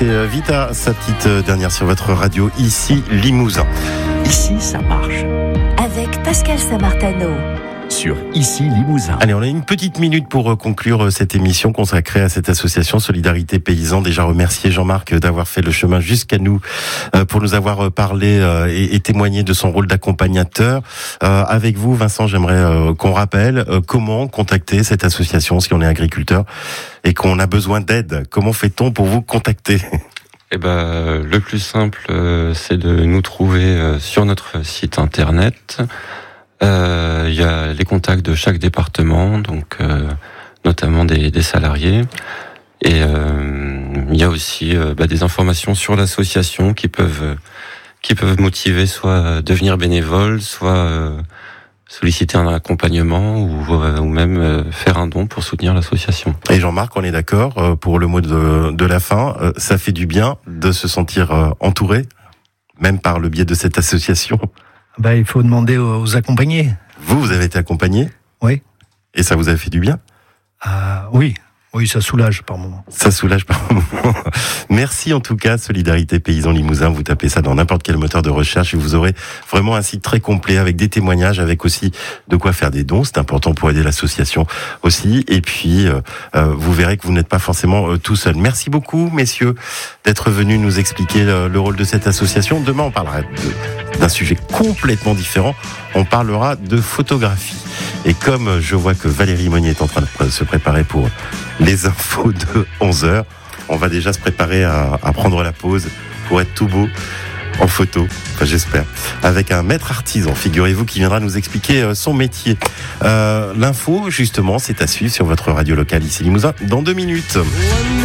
c'est Vita, sa petite dernière sur votre radio, ici Limousin. Ici, ça marche. Avec Pascal Samartano. Sur Ici Limousin. Allez, on a une petite minute pour conclure cette émission consacrée à cette association Solidarité Paysan. Déjà remercier Jean-Marc d'avoir fait le chemin jusqu'à nous pour nous avoir parlé et témoigné de son rôle d'accompagnateur. Avec vous, Vincent, j'aimerais qu'on rappelle comment contacter cette association si on est agriculteur et qu'on a besoin d'aide. Comment fait-on pour vous contacter ? Le plus simple, c'est de nous trouver sur notre site internet. Il y a les contacts de chaque département, donc notamment des salariés. Et il y a aussi des informations sur l'association qui peuvent motiver soit à devenir bénévole, soit solliciter un accompagnement ou même faire un don pour soutenir l'association. Et Jean-Marc, on est d'accord pour le mot de la fin. Ça fait du bien de se sentir entouré, même par le biais de cette association. Il faut demander aux accompagnés. Vous avez été accompagné ? Oui. Et ça vous a fait du bien ? Oui, ça soulage par moment. Ça soulage par moment. Merci en tout cas, Solidarité Paysan Limousin. Vous tapez ça dans n'importe quel moteur de recherche et vous aurez vraiment un site très complet avec des témoignages, avec aussi de quoi faire des dons. C'est important pour aider l'association aussi. Et puis, vous verrez que vous n'êtes pas forcément tout seul. Merci beaucoup, messieurs, d'être venus nous expliquer le rôle de cette association. Demain, on parlera d'un sujet complètement différent. On parlera de photographie. Et comme je vois que Valérie Monnier est en train de se préparer pour les infos de 11h, on va déjà se préparer à prendre la pause pour être tout beau en photo, enfin j'espère, avec un maître artisan, figurez-vous, qui viendra nous expliquer son métier. L'info, justement, c'est à suivre sur votre radio locale ici Limousin dans 2 minutes.